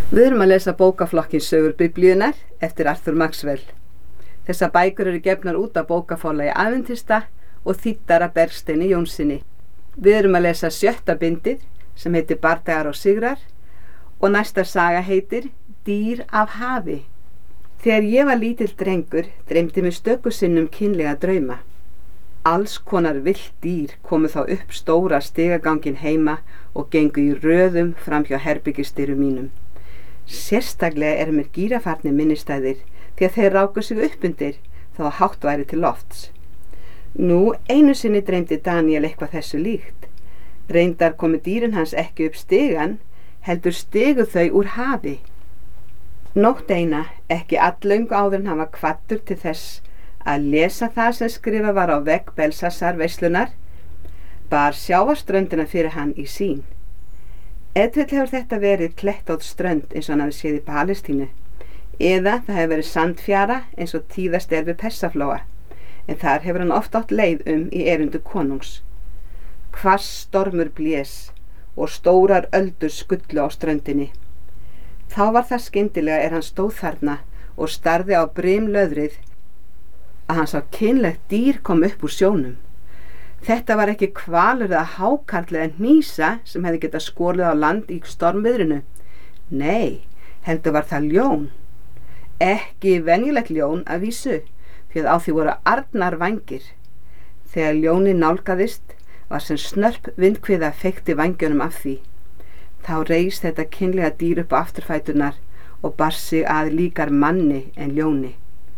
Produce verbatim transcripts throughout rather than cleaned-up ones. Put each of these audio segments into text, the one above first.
Við erum að lesa bókaflokkin Sögur Biblíunnar eftir Arthur Maxwell. Þessar bækur eru gefnar út af bókaforlagi Adventista og þýddar af Bergsteini Jónssyni. Við erum að lesa sjötta bindið sem heitir Bardagar og sigrar og næsta saga heitir Dýr af hafi. Þegar ég var lítill drengur dreymdi mig stöku sinnum kynlega drauma. Alls konar villt dýr komu þá upp stóra stigagangin heima og gengu í röðum fram hjá herbergisdyrum mínum. Sérstaklega er mér gírafarnir minnistæðir því að þeir ráku sig upp undir þá að hátt væri til lofts. Nú einu sinni dreymdi Daniel eitthvað þessu líkt. Reyndar komu dýrin hans ekki upp stigan, heldur stigu þau úr hafi. Nótt eina, ekki alllöngu áður en hann var kvaddur til þess að lesa það sem skrifa var á vegg Belsasar veislunar, bar sjávarströndina fyrir hann í sýn. Edvill hefur þetta verið klettótt strönd eins og hann hafi séð í Palestínu, eða það hefur verið sandfjara eins og tíðast er við Persaflóa, en þar hefur hann oft átt leið um í erundu konungs. Hvass stormur blés og stórar öldur skullu á ströndinni. Þá var það skyndilega er hann stóð þarna og starði á brimlöðrið að hann sá kynlegt dýr kom upp úr sjónum. Þetta var ekki hvalur eða hákarl eða hnýsa sem hefði getað skorið á land í stormviðrinu. Nei, heldur var það ljón. Ekki venjulegt ljón að vísu, því að á því voru arnar vængir. Þegar ljónið nálgaðist var sem snörp vindkviða feykti vængjunum af því. Þá reis þetta kynlega dýr upp á afturfæturnar og bar sig að líkar manni en ljóni.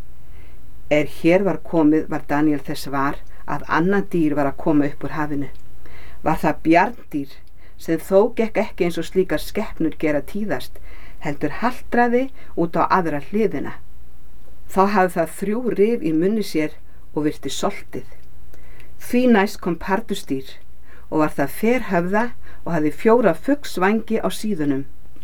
Er hér var komið var Daniel þess var að annað dýr var að koma upp úr hafinu. Var það bjarndýr sem þó gekk ekki eins og slíkar skepnur gera tíðast, heldur haltraði út á aðra hliðina. Þá hafði það þrjú rif í munni sér og virti soltið. Því næst kom pardusdýr og var það ferhöfða og hafði fjóra fuglsvængi á síðunum.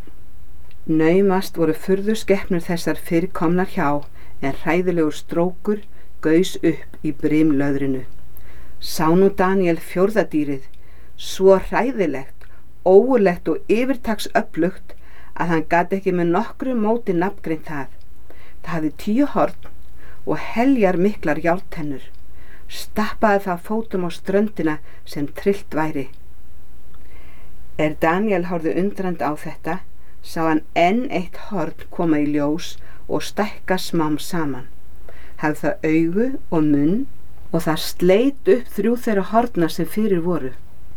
Naumast voru furðu skepnur þessar fyrirkomnar hjá, en hræðilegur strókur gaus upp í brimlöðrinu. Sá nú Daniel fjórða dýrið, svo hræðilegt, ógurlegt og yfirtaksöflugt að hann gat ekki með nokkru móti nafngreint það. Það hafði tíu horn og heljar miklar járntennur. Stappaði það fótum á ströndina sem trillt væri. Er Daniel horfði undrand á þetta, sá hann enn eitt horn koma í ljós og stækka smám saman. Hafði það augu og munn og það sleit upp þrjú þeirra horna sem fyrir voru.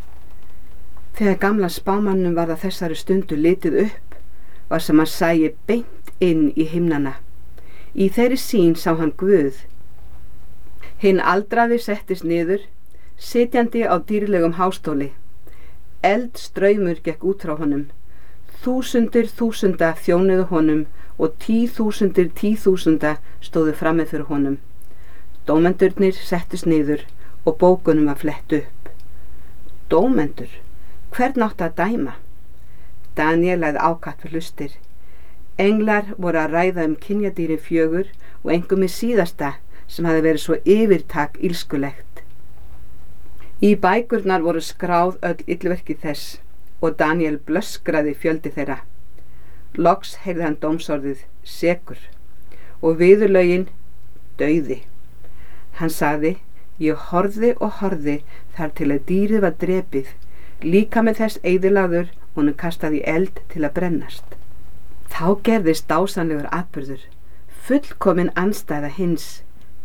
Þegar gamla spámannum var það þessari stundu litið upp, var sem hann sæi beint inn í himnana. Í þeirri sýn sá hann Guð. Hinn aldraði settist niður, sitjandi á dýrlegum hástóli. Eldstraumur gekk út frá honum. Þúsundir þúsunda þjónuðu honum og tíþúsundir tíþúsunda stóðu frammi fyrir honum. Dómendurnir settust niður og bókunum var flett upp. Dómendur, hvern átti að dæma? Daniel lagði ákaft við hlustir. Englar voru að ræða um kynjadýrin fjögur og einkum í síðasta sem hafði verið svo yfirtak ílskulegt. Í bækurnar voru skráð öll illverki þess og Daniel blöskraði fjöldi þeirra. Loks heyrði hann dómsorðið sekur og viðurlögin dauði. Hann sagði, ég horfði og horfði þar til að dýrið var drepið, líka með þess eyðilagður honum kastaði eld til að brennast. Þá gerðist dásamlegur atburður, fullkomin andstæða hins.